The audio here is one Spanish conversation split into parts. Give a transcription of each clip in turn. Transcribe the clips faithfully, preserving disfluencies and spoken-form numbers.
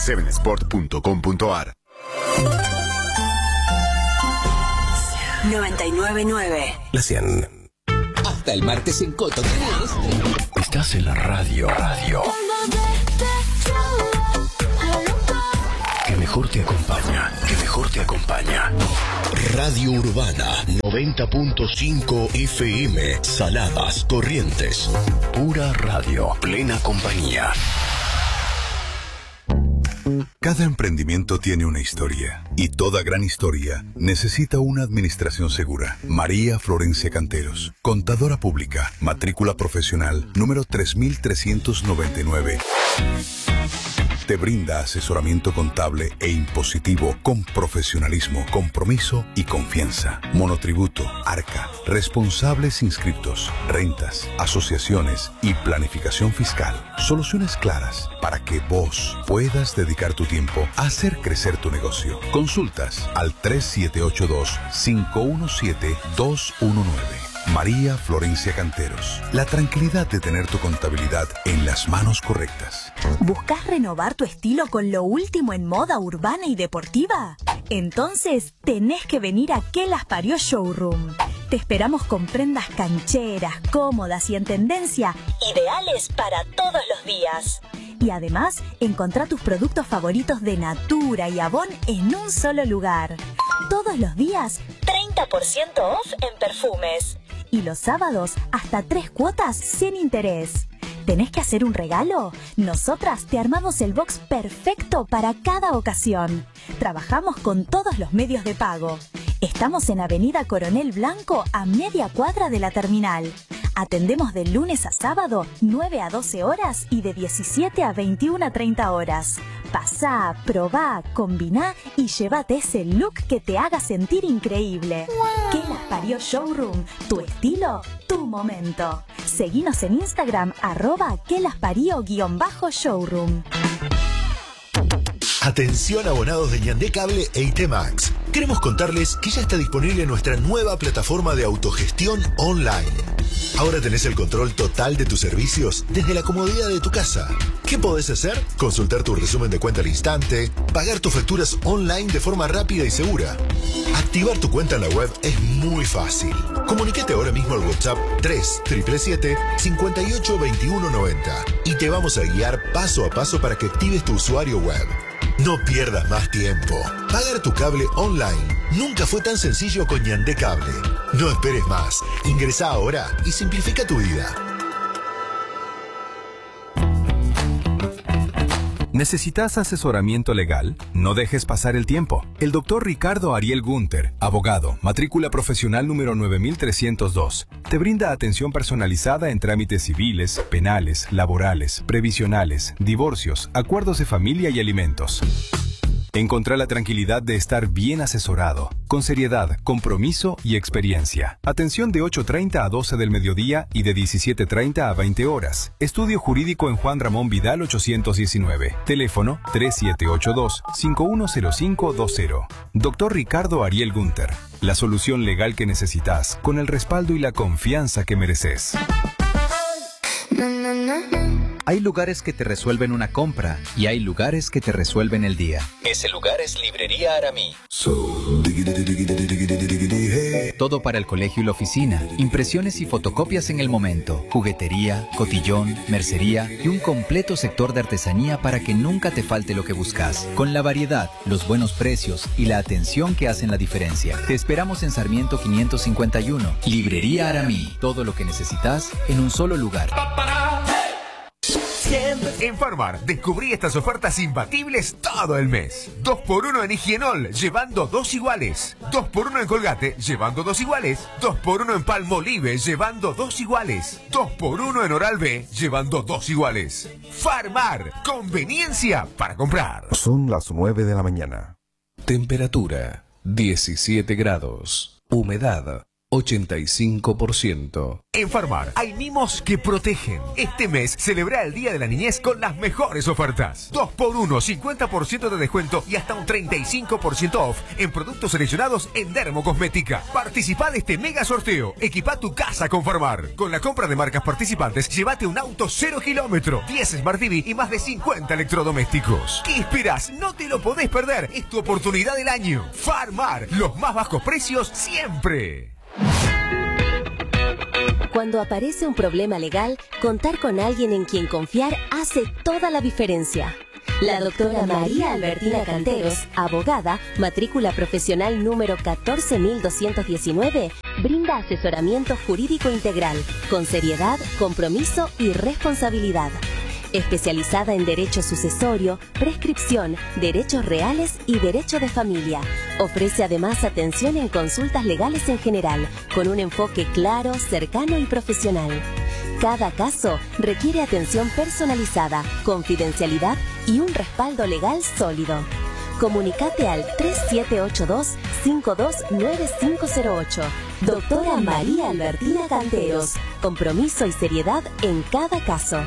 seven sport punto com punto a r. noventa y nueve nueve. La cien. Hasta el martes en Coto tenés. Estás en la radio. Radio. Que mejor te acompaña. Que mejor te acompaña. Radio Urbana noventa punto cinco F M. Saladas, Corrientes. Pura radio. Plena compañía. Cada emprendimiento tiene una historia, y toda gran historia necesita una administración segura. María Florencia Canteros, contadora pública, matrícula profesional número tres mil trescientos noventa y nueve. Te brinda asesoramiento contable e impositivo con profesionalismo, compromiso y confianza. Monotributo, Arca, responsables inscriptos, rentas, asociaciones y planificación fiscal. Soluciones claras para que vos puedas dedicar tu tiempo a hacer crecer tu negocio. Consultas al tres siete ocho dos, cinco uno siete, dos uno nueve. María Florencia Canteros. La tranquilidad de tener tu contabilidad en las manos correctas. ¿Buscas renovar tu estilo con lo último en moda urbana y deportiva? Entonces tenés que venir a Que Las Parió Showroom. Te esperamos con prendas cancheras, cómodas y en tendencia, ideales para todos los días. Y además, encontrá tus productos favoritos de Natura y Avon en un solo lugar. Todos los días, treinta por ciento off en perfumes. Y los sábados, hasta tres cuotas sin interés. ¿Tenés que hacer un regalo? Nosotras te armamos el box perfecto para cada ocasión. Trabajamos con todos los medios de pago. Estamos en Avenida Coronel Blanco, a media cuadra de la terminal. Atendemos de lunes a sábado, nueve a doce horas y de diecisiete a veintiuna a treinta horas. Pasá, probá, combiná y llévate ese look que te haga sentir increíble. Wow. Que Las Parió Showroom, tu estilo, tu momento. Seguinos en Instagram, arroba que las parió guión bajo showroom. Atención abonados de Ñandé Cable e I T Max. Queremos contarles que ya está disponible nuestra nueva plataforma de autogestión online. Ahora tenés el control total de tus servicios desde la comodidad de tu casa. ¿Qué podés hacer? Consultar tu resumen de cuenta al instante, pagar tus facturas online de forma rápida y segura. Activar tu cuenta en la web es muy fácil. Comunícate ahora mismo al WhatsApp tres siete siete, cinco ocho, dos uno nueve cero y te vamos a guiar paso a paso para que actives tu usuario web. No pierdas más tiempo. Pagar tu cable online nunca fue tan sencillo con Ñandé Cable. No esperes más. Ingresá ahora y simplifica tu vida. ¿Necesitas asesoramiento legal? No dejes pasar el tiempo. El doctor Ricardo Ariel Gunter, abogado, matrícula profesional número nueve mil trescientos dos, te brinda atención personalizada en trámites civiles, penales, laborales, previsionales, divorcios, acuerdos de familia y alimentos. Encontrá la tranquilidad de estar bien asesorado, con seriedad, compromiso y experiencia. Atención de ocho treinta a doce del mediodía y de diecisiete treinta a veinte horas. Estudio jurídico en Juan Ramón Vidal ochocientos diecinueve. Teléfono tres siete ocho dos, cinco uno cero cinco dos cero. Doctor Ricardo Ariel Gunter. La solución legal que necesitas, con el respaldo y la confianza que mereces. Hay lugares que te resuelven una compra y hay lugares que te resuelven el día. Ese lugar es Librería Aramí. Todo para el colegio y la oficina, impresiones y fotocopias en el momento, juguetería, cotillón, mercería y un completo sector de artesanía para que nunca te falte lo que buscas. Con la variedad, los buenos precios y la atención que hacen la diferencia. Te esperamos en Sarmiento quinientos cincuenta y uno. Librería Aramí. Todo lo que necesitas en un solo lugar. En Farmar descubrí estas ofertas imbatibles todo el mes. dos por uno en Higienol, llevando dos iguales. dos por uno en Colgate, llevando dos iguales. dos por uno en Palmolive, llevando dos iguales. dos por uno en Oral-B, llevando dos iguales. Farmar, conveniencia para comprar. Son las nueve de la mañana. Temperatura diecisiete grados. Humedad ochenta y cinco por ciento. En Farmar hay mimos que protegen. Este mes celebra el Día de la Niñez con las mejores ofertas. dos por uno, cincuenta por ciento de descuento y hasta un treinta y cinco por ciento off en productos seleccionados en Dermocosmética. Participa de este mega sorteo. Equipa tu casa con Farmar. Con la compra de marcas participantes, llévate un auto cero kilómetro, diez Smart T V y más de cincuenta electrodomésticos. ¿Qué esperas? No te lo podés perder. Es tu oportunidad del año. Farmar, los más bajos precios siempre. Cuando aparece un problema legal, contar con alguien en quien confiar hace toda la diferencia. La doctora María Albertina Canteros, abogada, matrícula profesional número catorce mil doscientos diecinueve, brinda asesoramiento jurídico integral, con seriedad, compromiso y responsabilidad. Especializada en derecho sucesorio, prescripción, derechos reales y derecho de familia. Ofrece además atención en consultas legales en general, con un enfoque claro, cercano y profesional. Cada caso requiere atención personalizada, confidencialidad y un respaldo legal sólido. Comunicate al tres siete ocho dos, cinco dos nueve cinco cero ocho. Doctora María Albertina Canteros. Compromiso y seriedad en cada caso.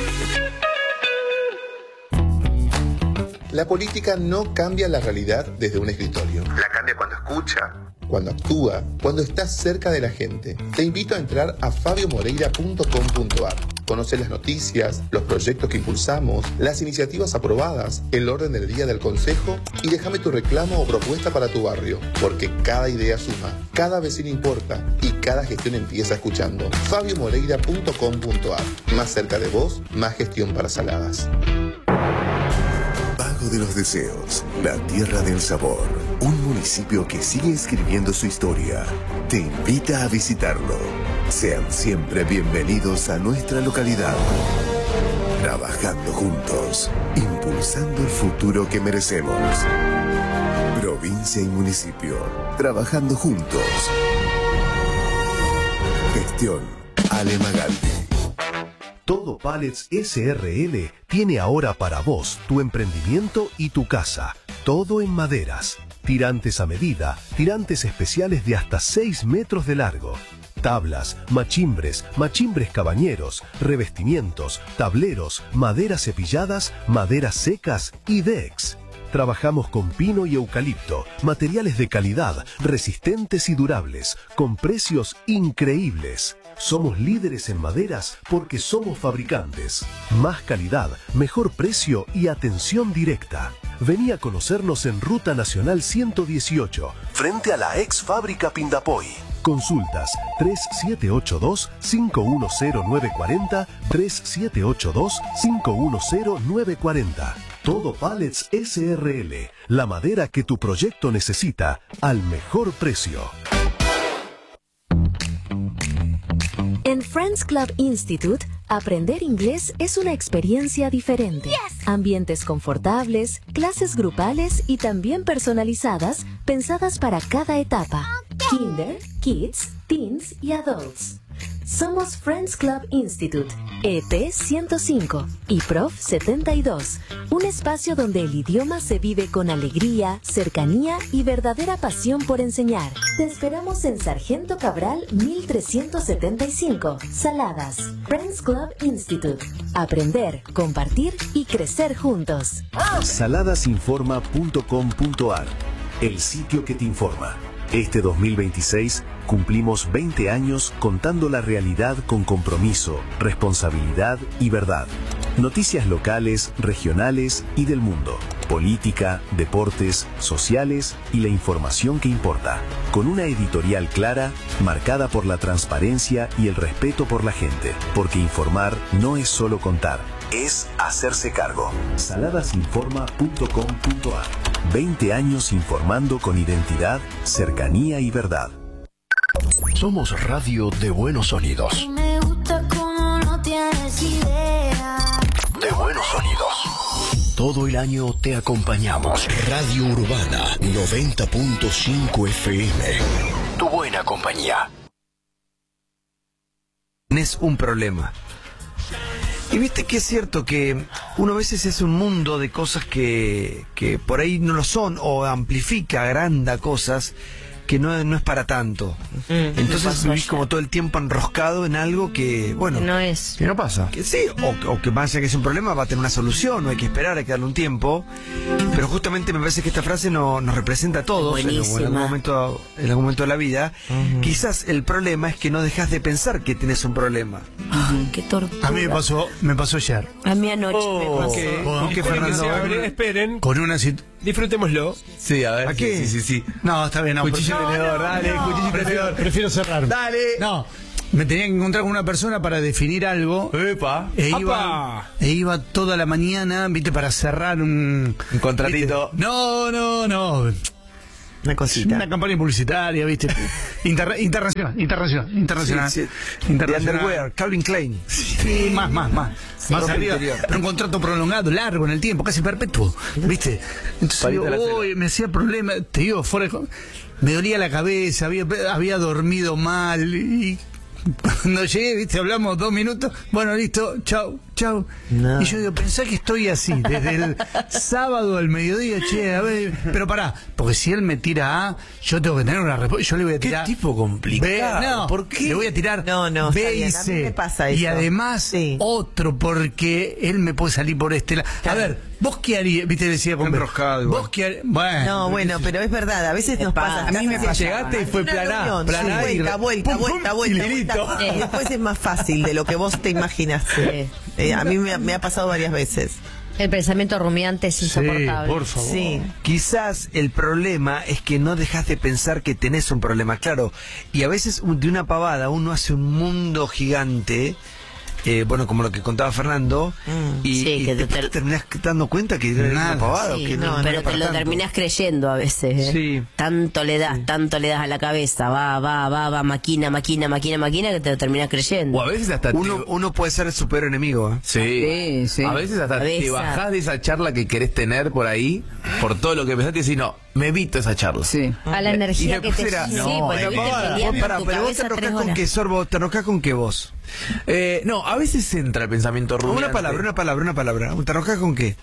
La política no cambia la realidad desde un escritorio. La cambia cuando escucha, cuando actúa, cuando está cerca de la gente. Te invito a entrar a fabio moreira punto com punto ar. Conoce las noticias, los proyectos que impulsamos, las iniciativas aprobadas, el orden del día del consejo y déjame tu reclamo o propuesta para tu barrio, porque cada idea suma, cada vecino importa y cada gestión empieza escuchando. fabio moreira punto com punto ar. Más cerca de vos, más gestión para Saladas. Pago de los Deseos, la tierra del sabor. Un municipio que sigue escribiendo su historia. Te invita a visitarlo. Sean siempre bienvenidos a nuestra localidad. Trabajando juntos, impulsando el futuro que merecemos. Provincia y municipio, trabajando juntos. Gestión Ale Magaldi. Todo Pallets S R L tiene ahora para vos tu emprendimiento y tu casa. Todo en maderas. Tirantes a medida, tirantes especiales de hasta seis metros de largo. Tablas, machimbres, machimbres cabañeros, revestimientos, tableros, maderas cepilladas, maderas secas y decks. Trabajamos con pino y eucalipto, materiales de calidad, resistentes y durables, con precios increíbles. Somos líderes en maderas porque somos fabricantes. Más calidad, mejor precio y atención directa. Vení a conocernos en Ruta Nacional ciento dieciocho, frente a la ex fábrica Pindapoy. Consultas tres siete ocho dos, cinco uno cero nueve cuatro cero, tres siete ocho dos, cinco uno cero nueve cuatro cero. Todo Pallets S R L, la madera que tu proyecto necesita al mejor precio. En Friends Club Institute, aprender inglés es una experiencia diferente. Yes. Ambientes confortables, clases grupales y también personalizadas, pensadas para cada etapa. Okay. Kinder, Kids, Teens y Adults. Somos Friends Club Institute, E T ciento cinco y Prof setenta y dos, un espacio donde el idioma se vive con alegría, cercanía y verdadera pasión por enseñar. Te esperamos en Sargento Cabral mil trescientos setenta y cinco, Saladas. Friends Club Institute. Aprender, compartir y crecer juntos. saladasinforma punto com punto ar, el sitio que te informa. Este dos mil veintiséis cumplimos veinte años contando la realidad con compromiso, responsabilidad y verdad. Noticias locales, regionales y del mundo. Política, deportes, sociales y la información que importa. Con una editorial clara, marcada por la transparencia y el respeto por la gente. Porque informar no es solo contar, es hacerse cargo. saladasinforma punto com punto ar. veinte años informando con identidad, cercanía y verdad. Somos radio de buenos sonidos. Me gusta como no tienes idea. De buenos sonidos. Todo el año te acompañamos. Radio Urbana noventa punto cinco F M. Tu buena compañía. Es un problema. Y viste que es cierto que uno a veces es un mundo de cosas que, que por ahí no lo son, o amplifica, agranda cosas que no, no es para tanto. Mm, Entonces vivís como todo el tiempo enroscado en algo que, bueno, que no es. Que no pasa. Que sí, o, o que más allá que es un problema, va a tener una solución, no hay que esperar, hay que darle un tiempo. Pero justamente me parece que esta frase no, nos representa a todos en, en, algún momento, en algún momento de la vida. Uh-huh. Quizás el problema es que no dejas de pensar que tienes un problema. Ay, qué tortura. A mí me pasó, me pasó ayer. A mí anoche oh, me pasó. Okay. ¿Con qué, Fernando? Se abre, esperen. Con una situación. Disfrutémoslo. Sí, a ver. ¿A qué? Sí, sí, sí. No, está bien. No, cuchillo no, tenedor, no, dale, no, cuchillo prefiero, tenedor. Prefiero cerrar. Dale. No, me tenía que encontrar con una persona para definir algo. Epa. E iba, e iba toda la mañana, viste, para cerrar un... Un contratito. ¿viste? No, no, no. Una cosita. Una campaña publicitaria, viste. Inter, internacional, internacional, internacional. Sí, sí. internacional. De underwear, Calvin Klein. Sí, más, más, más. Sí, más arriba. Interior. Pero un contrato prolongado, largo en el tiempo, casi perpetuo. ¿Viste? Entonces digo, uy, me hacía problema. Te digo, fuera de... me dolía la cabeza, había, había dormido mal. Y cuando llegué, viste, hablamos dos minutos. Bueno, listo, chau, chau. No. Y yo digo, pensá que estoy así, desde el sábado al mediodía, che, a ver, pero pará, porque si él me tira A, yo tengo que tener una respuesta, yo le voy a tirar. ¿Qué tipo complicado? B, no, ¿por qué? Le voy a tirar no, no, B y C. ¿Qué pasa eso? Y además, sí. otro, porque él me puede salir por este lado. Claro. A ver, ¿vos qué harías? Viste, decía, enroscado. ¿Vos qué harías? Bueno, no, bueno, pero es verdad, a veces nos pasa. A mí me pasa. Llegaste y fue planá, planá sí, y vuelta, vuelta, pum, vuelta, pum, vuelta, y vuelta. Y después es más fácil de lo que vos te imaginas. Sí. Eh, a mí me, me ha pasado varias veces. El pensamiento rumiante es insoportable. Sí, por favor. Sí. Quizás el problema es que no dejas de pensar que tenés un problema, claro. Y a veces de una pavada uno hace un mundo gigante. Eh, bueno, como lo que contaba Fernando, mm, y, sí, y que te, te, te terminás dando cuenta que era una pavada. Sí, que no, no, pero no te lo tanto. terminás creyendo a veces. ¿eh? Sí. Tanto le das, sí. tanto le das a la cabeza, va, va, va, va, maquina, maquina, maquina, maquina, que te lo terminás creyendo. O a veces hasta uno, te... uno puede ser el super enemigo. ¿eh? Sí. Sí, sí. A veces hasta Cabeza. te bajás de esa charla que querés tener por ahí, por todo lo que pensaste y decís, no, me evito esa charla. Sí. A la energía que te... Era, sí, no, pues lo viste peleando Pará, en tu pero vos te cabeza enroscás tres con horas. qué, Sorbo, te enroscás con qué vos. Eh, no, a veces entra el pensamiento rumiante. Una palabra, una palabra, una palabra. ¿Te enroscás con qué?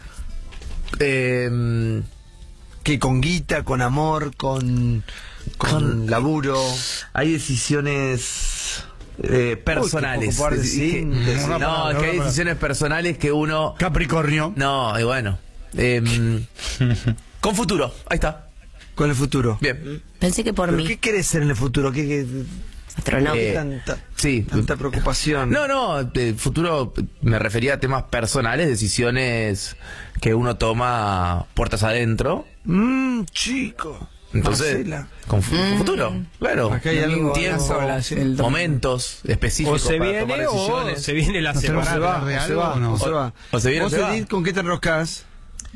Eh, ¿Qué? ¿Con guita, con amor, con, con, con laburo? Hay decisiones eh, personales. Uy, Es decir, sin, que, sin, no, palabra, es que hay palabra. decisiones personales que uno... Capricornio. No, y bueno. Eh, con futuro, ahí está. Con el futuro. Bien. Pensé que por ¿Pero mí. qué querés ser en el futuro? ¿Qué, qué, Astronauta. Eh, tanta, sí. tanta preocupación? No, no, el futuro me refería a temas personales, decisiones que uno toma puertas adentro. Mmm, chico. Entonces, Marcela. con, fu- con Mm. futuro, claro. Acá hay algo tiempo, sola, sí, el- momentos específicos O se para viene tomar o decisiones. se viene la No sé, semana. se va, o de se algo va, o no. o se va. O se viene o ¿Vos, se va. Edith, con qué te enroscás?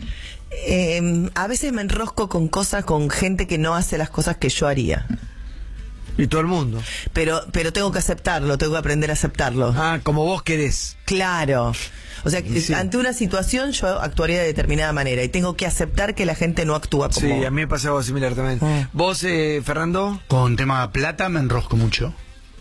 Eh, a veces me enrosco con cosas, con gente que no hace las cosas que yo haría. Y todo el mundo. Pero, pero tengo que aceptarlo, tengo que aprender a aceptarlo. Ah, como vos querés. Claro. O sea, Sí. ante una situación yo actuaría de determinada manera y tengo que aceptar que la gente no actúa como... Sí, a mí me pasa algo similar también. Ah. ¿Vos, eh, Fernando? Con tema plata me enrosco mucho.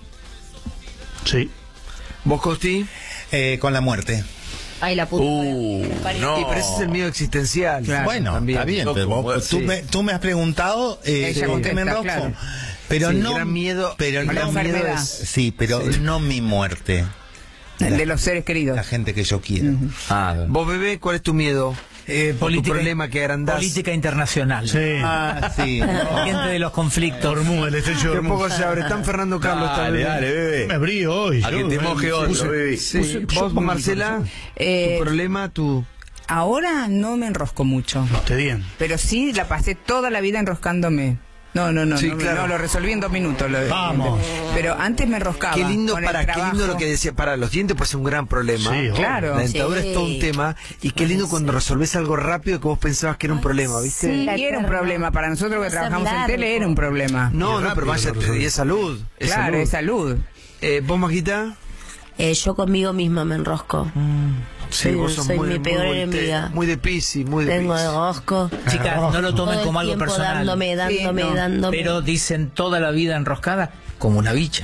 Sí. ¿Vos, Costi? Eh, con la muerte. Ay, la puta. Uh, no. Y pero ese es el miedo existencial. Bueno, también. está bien, Loco, pero vos- sí. tú, me, tú me has preguntado eh, Ella con qué me contesta, enrosco. claro. Pero Sí, no, gran miedo pero a no la miedo enfermedad. es- sí, pero Sí. no mi muerte. De los seres queridos. La gente que yo quiero. Ah, Vos, bebé, ¿cuál es tu miedo? Eh, ¿Tu política, problema que agrandás? política internacional. Sí. Ah, sí. Gente de los conflictos. Hormuz, el estrecho de Qué Hormuz. poco se abre. Están Fernando Carlos. está Dale, bebé. dale, bebé. Me brío hoy. A que yo, te eh, moje otro, puse- bebé. Sí. puse- ¿Vos, yo- Marcela? Eh, ¿Tu problema? ¿Tu...? Ahora no me enrosco mucho. Esté bien. Pero sí la pasé toda la vida enroscándome. No, no, no, Sí, no, claro. no, lo resolví en dos minutos. Lo, Vamos. Pero antes me enroscaba. Qué lindo, con el para, qué lindo trabajo. lo que decía. Para, los dientes puede ser un gran problema. Sí, Claro. La dentadura Sí. es todo un tema. Y qué lindo cuando resolvés algo rápido que vos pensabas que era un problema, ¿viste? Sí, y era un problema. Para nosotros que Ser trabajamos en largo. tele era un problema. No, Y no, pero rápido vaya, lo resolvés. y es salud. Es Claro, salud. es salud. Eh, ¿Vos, Maquita? Eh, yo conmigo misma me enrosco. Sí, Sí, vos sos soy muy, mi muy peor volte- enemiga. Muy de Piscis, muy de Tengo de Piscis. rosco. Chicas, no lo tomen Todo el como algo tiempo personal. dándome, dándome, Sí, no. dándome. Pero dicen toda la vida enroscada como una bicha.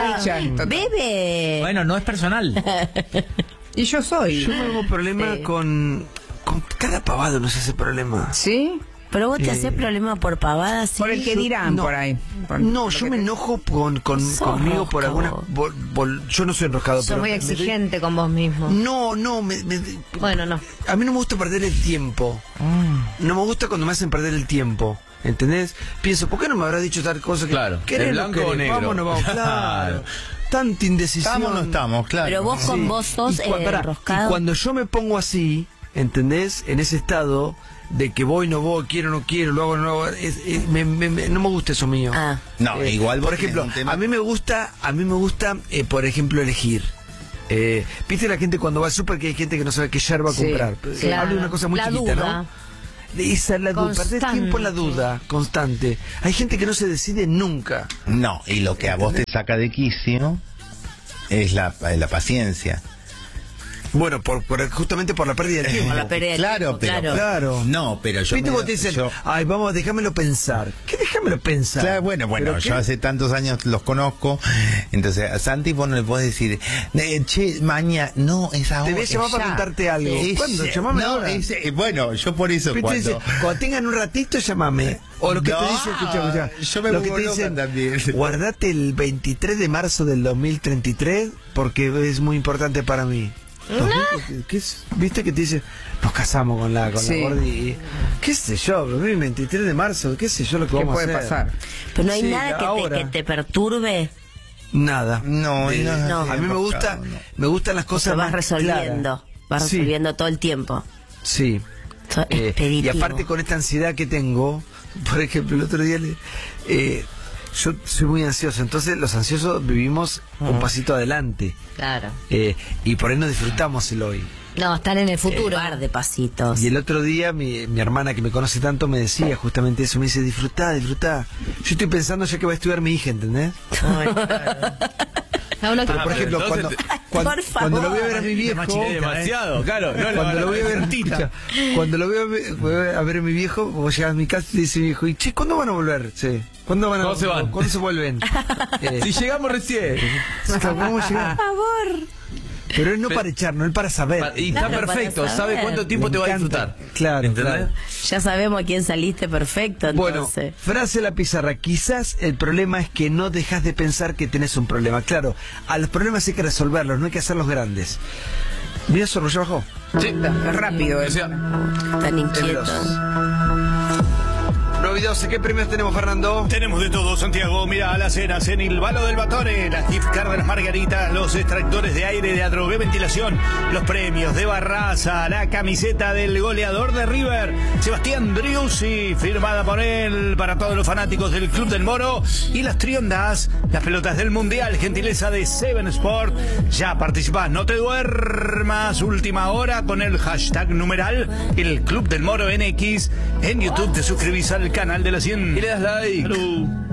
Bebe. Bueno, no es personal. Y yo soy. Yo tengo problema Sí. con, con cada pavado, no sé ese problema. ¿Sí? Pero vos te Eh, haces problema por pavadas. Por el que dirán, no, por ahí. Por- No, por yo lo me que te- enojo con, con, Sos conmigo por rosca, algunas... vos. vol- vol- yo no soy enroscado, Sos pero... muy me doy- exigente con vos mismo. No, no, me, me- Bueno, no. a mí no me gusta perder el tiempo. No me gusta cuando me hacen perder el tiempo. ¿Entendés? Pienso, ¿por qué no me habrá dicho tal cosa? Que, Claro, ¿querés ¿es lo blanco o querés? negro? Vámonos, vamos, claro. Tanta indecisión. Estamos o no estamos, claro. Pero vos con Sí. vos sos Y cua- eh, pará, enroscado. y cuando yo me pongo así, ¿entendés? En ese estado de que voy, no voy, quiero, no quiero, lo hago, no lo hago, es- es- me- me- me- no me gusta eso mío. Ah. No, Eh, igual vos por ejemplo, tenés un tema- a mí me gusta, a mí me gusta, eh, por ejemplo, elegir. Eh, ¿Viste la gente cuando va al súper que hay gente que no sabe qué yerba Sí, comprar? claro. Hablo de una cosa muy La chiquita, duda. ¿no? Esa es la duda, perdés Constante. tiempo en la duda, constante. Hay gente que no se decide nunca. No, y lo que a vos te saca de quicio es la, la paciencia. Bueno, por, por- justamente por la pérdida de tiempo. Por la pérdida de Claro, tiempo, pero- claro. Claro. No, pero yo... ¿Viste me- vos te dicen, yo- ay, vamos, déjamelo pensar? ¿Qué déjamelo pensar? Claro, bueno, bueno, ¿Pero yo qué? hace tantos años los conozco, entonces a Santi vos no le podés decir, eh, che, mañana, no, es ahora. Te voy a llamar es para ya. contarte algo. Es- ¿Cuándo? Llamame no, ahora. es- eh, bueno, yo por eso Viste, cuando... dice, cuando tengan un ratito, llamame. O lo que No, te dicen, escucha, escucha. yo me lo que vuelvo te loca dicen, también. guardate el veintitrés de marzo del dos mil treinta y tres porque es muy importante para mí. ¿Qué, qué es? ¿Viste que te dice, nos casamos con la, con Sí. la gordi? y- ¿Qué sé yo? bro, veintitrés de marzo, ¿qué sé yo lo que ¿Qué vamos puede a hacer? pasar? Pero no hay Sí, nada que te, ahora. que te perturbe. Nada. No, Eh, no, no. a mí me gusta, no. me gustan las O cosas sea, vas más resolviendo. claras. Vas Sí. resolviendo todo el tiempo. Sí. Sos Eh, y expeditivo. aparte con esta ansiedad que tengo, por ejemplo, el otro día le, eh, yo soy muy ansioso, entonces los ansiosos vivimos un pasito adelante Claro. eh, y por ahí no disfrutamos el hoy. No, están en el Un futuro. par de pasitos. Y el otro día mi, mi hermana que me conoce tanto me decía justamente eso, me dice, disfrutá, disfrutá. Yo estoy pensando ya que va a estudiar mi hija, ¿entendés? No, no, Pero por ejemplo, entonces cuando, te- cuando, Por favor. cuando lo voy a ver a mi viejo, machineta, Demasiado, claro. No, cuando no, lo voy a ver, escucha, cuando lo voy a ver, voy a ver a mi viejo, vos llegas a mi casa y te dice mi viejo, y che, ¿cuándo van a volver? Sí. ¿Cuándo van a ¿Cuándo se van? ¿Cuándo se vuelven? Eh, Si llegamos recién. ¿Cómo llegar? Por favor. Pero es no para echar, no es para saber. Y Claro, está para perfecto, saber. sabe cuánto tiempo Me te va a encanta. disfrutar. Claro, ¿Entendés? claro. Ya sabemos a quién saliste perfecto, Bueno, entonces. frase a la pizarra. Quizás el problema es que no dejas de pensar que tenés un problema. Claro, a los problemas hay que resolverlos, no hay que hacerlos grandes. ¿Mira eso, rollo abajo? Sí. Es rápido. O eso. sea, Tan inquietos. Nuevo video, ¿qué premios tenemos, Fernando? Tenemos de todo, Santiago. Mira, las cenas en el Balo del Batore, las gift cards de las margaritas, los extractores de aire de Adrogué Ventilación, los premios de Barraza, la camiseta del goleador de River, Sebastián Driussi, firmada por él para todos los fanáticos del Club del Moro, y las triondas, las pelotas del Mundial, gentileza de Seven Sport. Ya participás, no te duermas. Última hora con el hashtag numeral el Club del Moro N X. En YouTube te suscribís al canal de la cien. y le das like. Salud.